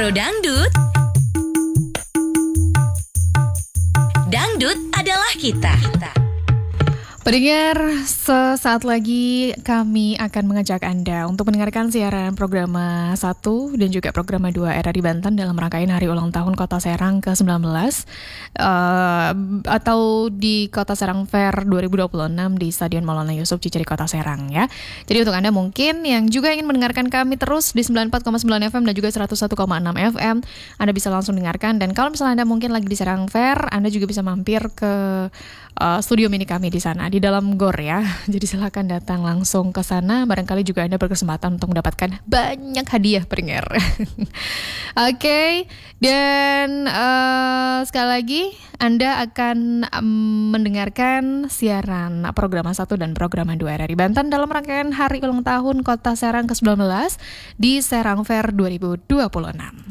Pro Dangdut. Dangdut adalah kita. Pendengar, sesaat lagi kami akan mengajak Anda untuk mendengarkan siaran programa 1 dan juga programa 2 RRI Banten dalam rangkaian Hari Ulang Tahun Kota Serang ke-19 atau di Kota Serang Fair 2026 di Stadion Maulana Yusuf Ciceri Kota Serang ya. Jadi untuk Anda mungkin yang juga ingin mendengarkan kami terus di 94,9 FM dan juga 101,6 FM, Anda bisa langsung dengarkan. Dan kalau misalnya Anda mungkin lagi di Serang Fair, Anda juga bisa mampir ke studio mini kami di sana, di dalam GOR ya. Jadi silakan datang langsung ke sana. Barangkali juga Anda berkesempatan untuk mendapatkan banyak hadiah pendengar. Oke. Dan sekali lagi Anda akan mendengarkan siaran program 1 dan program 2 RRI Banten dalam rangkaian Hari Ulang Tahun Kota Serang ke-19 di Serang Fair 2026.